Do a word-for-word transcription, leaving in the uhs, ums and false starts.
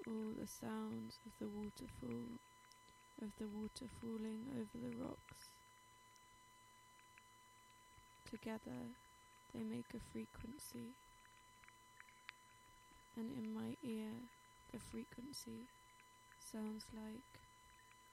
all the sounds of the waterfall, of the water falling over the rocks. Together they make a frequency, and in my ear the frequency sounds like